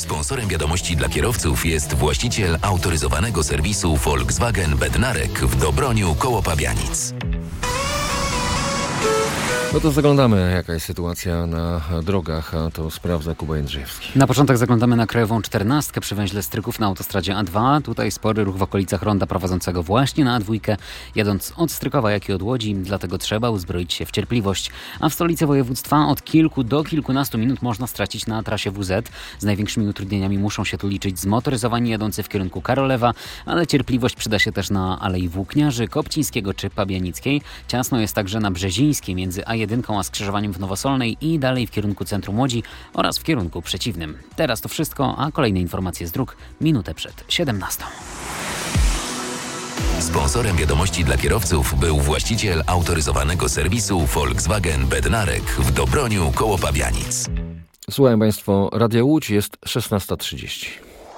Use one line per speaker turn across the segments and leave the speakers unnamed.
Sponsorem wiadomości dla kierowców jest właściciel autoryzowanego serwisu Volkswagen Bednarek w Dobroniu koło Pabianic.
No to zaglądamy, jaka jest sytuacja na drogach, a to sprawdza Kuba Jędrzejewski.
Na początek zaglądamy na krajową 14 przy węźle Stryków na autostradzie A2. Tutaj spory ruch w okolicach ronda prowadzącego właśnie na A2, jadąc od Strykowa, jak i od Łodzi, dlatego trzeba uzbroić się w cierpliwość. A w stolicy województwa od kilku do kilkunastu minut można stracić na trasie WZ. Z największymi utrudnieniami muszą się tu liczyć zmotoryzowani jadący w kierunku Karolewa, ale cierpliwość przyda się też na Alei Włókniarzy, Kopcińskiego czy Pabianickiej. Ciasno jest także na Brzezińskiej między A1 a skrzyżowaniem w Nowosolnej i dalej w kierunku centrum Łodzi oraz w kierunku przeciwnym. Teraz to wszystko, a kolejne informacje z dróg minutę przed 17.
Sponsorem wiadomości dla kierowców był właściciel autoryzowanego serwisu Volkswagen Bednarek w Dobroniu koło Pabianic.
Słuchają Państwo Radia Łódź, jest 16:30.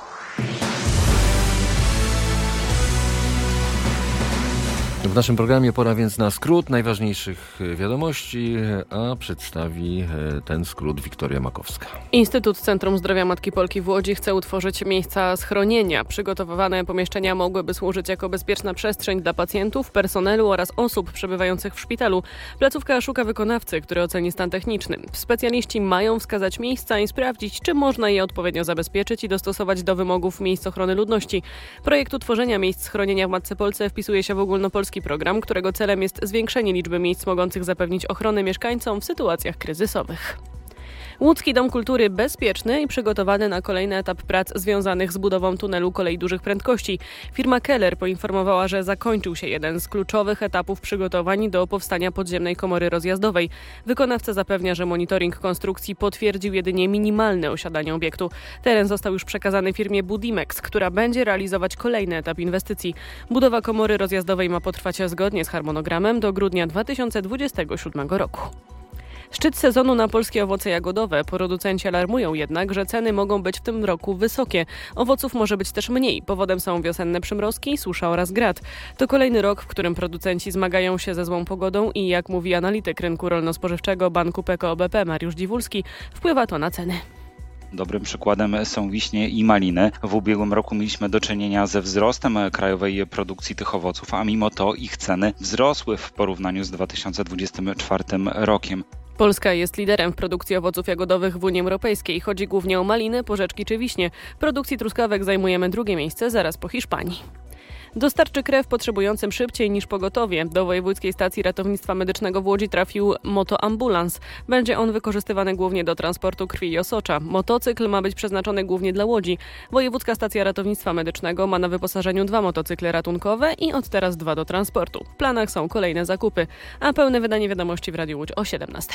W naszym programie pora więc na skrót najważniejszych wiadomości, a przedstawi ten skrót Wiktoria Makowska.
Instytut Centrum Zdrowia Matki Polki w Łodzi chce utworzyć miejsca schronienia. Przygotowywane pomieszczenia mogłyby służyć jako bezpieczna przestrzeń dla pacjentów, personelu oraz osób przebywających w szpitalu. Placówka szuka wykonawcy, który oceni stan techniczny. Specjaliści mają wskazać miejsca i sprawdzić, czy można je odpowiednio zabezpieczyć i dostosować do wymogów miejsc ochrony ludności. Projekt utworzenia miejsc schronienia w Matce Polce wpisuje się w ogólnopolski program, którego celem jest zwiększenie liczby miejsc mogących zapewnić ochronę mieszkańcom w sytuacjach kryzysowych. Łódzki Dom Kultury bezpieczny i przygotowany na kolejny etap prac związanych z budową tunelu kolei dużych prędkości. Firma Keller poinformowała, że zakończył się jeden z kluczowych etapów przygotowań do powstania podziemnej komory rozjazdowej. Wykonawca zapewnia, że monitoring konstrukcji potwierdził jedynie minimalne osiadanie obiektu. Teren został już przekazany firmie Budimex, która będzie realizować kolejny etap inwestycji. Budowa komory rozjazdowej ma potrwać zgodnie z harmonogramem do grudnia 2027 roku. Szczyt sezonu na polskie owoce jagodowe. Producenci alarmują jednak, że ceny mogą być w tym roku wysokie. Owoców może być też mniej. Powodem są wiosenne przymrozki, susza oraz grad. To kolejny rok, w którym producenci zmagają się ze złą pogodą i, jak mówi analityk rynku rolno-spożywczego Banku PKO BP Mariusz Dziwulski, wpływa to na ceny.
Dobrym przykładem są wiśnie i maliny. W ubiegłym roku mieliśmy do czynienia ze wzrostem krajowej produkcji tych owoców, a mimo to ich ceny wzrosły w porównaniu z 2024 rokiem.
Polska jest liderem w produkcji owoców jagodowych w Unii Europejskiej. Chodzi głównie o maliny, porzeczki czy wiśnie. W produkcji truskawek zajmujemy drugie miejsce, zaraz po Hiszpanii. Dostarczy krew potrzebującym szybciej niż pogotowie. Do Wojewódzkiej Stacji Ratownictwa Medycznego w Łodzi trafił motoambulans. Będzie on wykorzystywany głównie do transportu krwi i osocza. Motocykl ma być przeznaczony głównie dla Łodzi. Wojewódzka Stacja Ratownictwa Medycznego ma na wyposażeniu 2 motocykle ratunkowe i od teraz 2 do transportu. W planach są kolejne zakupy, a pełne wydanie wiadomości w Radiu Łódź o 17.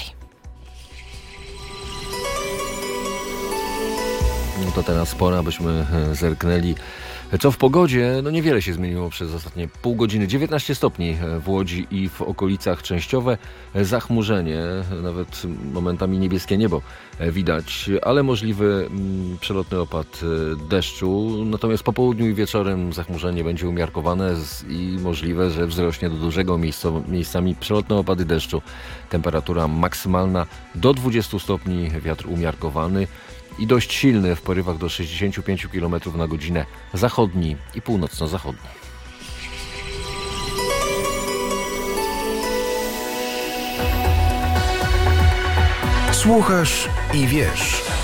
No to teraz pora, abyśmy zerknęli, co w pogodzie. No niewiele się zmieniło przez ostatnie pół godziny. 19 stopni w Łodzi i w okolicach, częściowe zachmurzenie, nawet momentami niebieskie niebo widać, ale możliwy przelotny opad deszczu. Natomiast po południu i wieczorem zachmurzenie będzie umiarkowane i możliwe, że wzrośnie do dużego miejscami przelotne opady deszczu. Temperatura maksymalna do 20 stopni, wiatr umiarkowany i dość silny w porywach do 65 km na godzinę zachodni i północno-zachodni.
Słuchasz i wiesz.